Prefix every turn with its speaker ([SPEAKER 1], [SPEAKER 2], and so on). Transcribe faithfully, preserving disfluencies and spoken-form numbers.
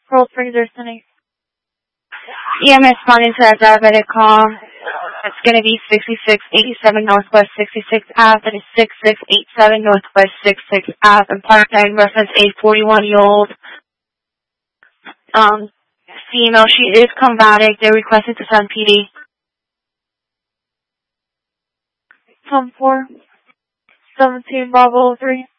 [SPEAKER 1] Roll three, there's any.
[SPEAKER 2] E M S responding to that diabetic call. It's going to be sixty-six eighty-seven Northwest sixty-sixth Avenue. That is sixty-six eighty-seven Northwest sixty-sixth Avenue. And part-time reference a forty-one-year-old um, female. She is combatic. They're requesting to send P D.
[SPEAKER 1] Come four. seventeen Bravo three.